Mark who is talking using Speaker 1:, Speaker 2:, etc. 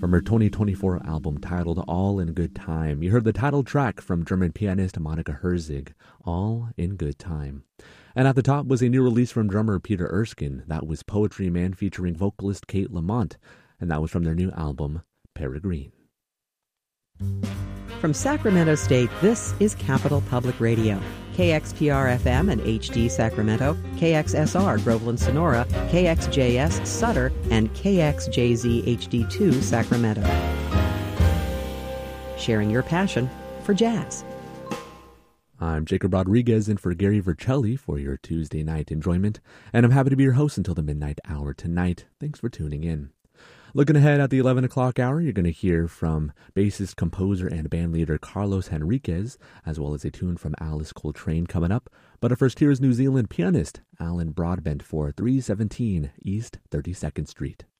Speaker 1: from her 2024 album titled All in Good Time. You heard the title track from German pianist Monika Herzig, All in Good Time. And at the top was a new release from drummer Peter Erskine. That was Poetry Man featuring vocalist Kate Lamont, and that was from their new album, Peregrine.
Speaker 2: From Sacramento State, this is Capital Public Radio. KXPR-FM and HD Sacramento, KXSR Groveland Sonora, KXJS Sutter, and KXJZ HD2 Sacramento. Sharing your passion for jazz.
Speaker 1: I'm Jacob Rodriguez in for Gary Vercelli for your Tuesday night enjoyment, and I'm happy to be your host until the midnight hour tonight. Thanks for tuning in. Looking ahead at the 11 o'clock hour, you're going to hear from bassist, composer, and bandleader Carlos Henriquez, as well as a tune from Alice Coltrane coming up. But first, here's New Zealand pianist Alan Broadbent for 317 East 32nd Street.